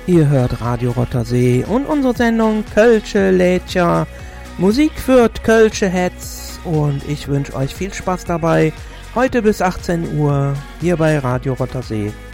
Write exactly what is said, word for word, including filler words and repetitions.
Ihr hört Radio Rottersee und unsere Sendung Kölsche Lädcher. Musik für Kölsche Heads und ich wünsche euch viel Spaß dabei. Heute bis achtzehn Uhr hier bei Radio Rottersee.